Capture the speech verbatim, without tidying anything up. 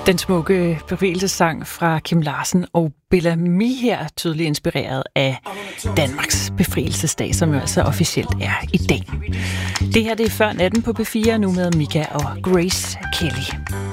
Den smukke befrielsessang fra Kim Larsen og Bellamy her, tydeligt inspireret af Danmarks befrielsesdag, som jo altså officielt er i dag. Det her det er Før Natten på P fire, nu med Mika og Grace Kelly.